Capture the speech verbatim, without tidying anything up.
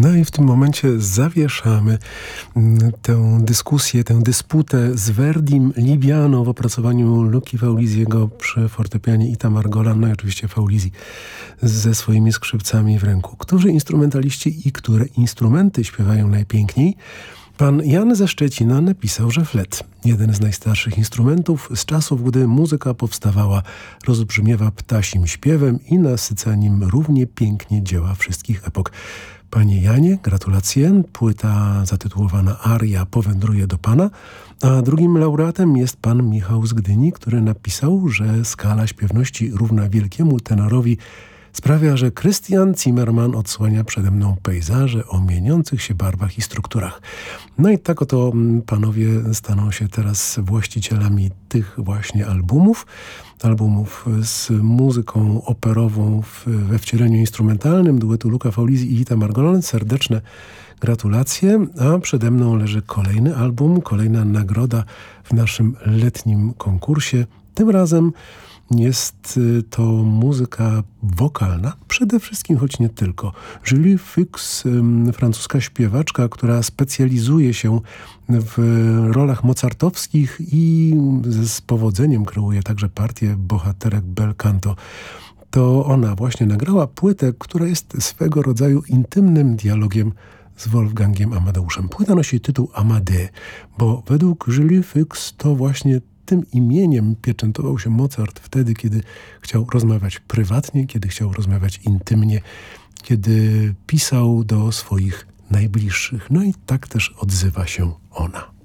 No i w tym momencie zawieszamy tę dyskusję, tę dysputę z Verdim Libiano w opracowaniu Luki Fauliziego przy fortepianie Itamar Golan, no i oczywiście Faulizji ze swoimi skrzypcami w ręku. Którzy instrumentaliści i które instrumenty śpiewają najpiękniej? Pan Jan ze Szczecina napisał, że flet, jeden z najstarszych instrumentów, z czasów, gdy muzyka powstawała, rozbrzmiewa ptasim śpiewem i nasyca nim równie pięknie dzieła wszystkich epok. Panie Janie, gratulacje. Płyta zatytułowana Aria powędruje do Pana, a drugim laureatem jest pan Michał z Gdyni, który napisał, że skala śpiewności równa wielkiemu tenorowi sprawia, że Christian Zimmermann odsłania przede mną pejzaże o mieniących się barwach i strukturach. No i tak oto panowie staną się teraz właścicielami tych właśnie albumów. Albumów z muzyką operową w, we wcieleniu instrumentalnym duetu Luca Faulizji i Itamar Golan. Serdeczne gratulacje, a przede mną leży kolejny album, kolejna nagroda w naszym letnim konkursie. Tym razem jest to muzyka wokalna, przede wszystkim, choć nie tylko. Julie Fuchs, francuska śpiewaczka, która specjalizuje się w rolach mozartowskich i z powodzeniem kreuje także partię bohaterek bel canto. To ona właśnie nagrała płytę, która jest swego rodzaju intymnym dialogiem z Wolfgangiem Amadeuszem. Płyta nosi tytuł Amadee, bo według Julie Fuchs to właśnie tym imieniem pieczętował się Mozart wtedy, kiedy chciał rozmawiać prywatnie, kiedy chciał rozmawiać intymnie, kiedy pisał do swoich najbliższych. No i tak też odzywa się ona.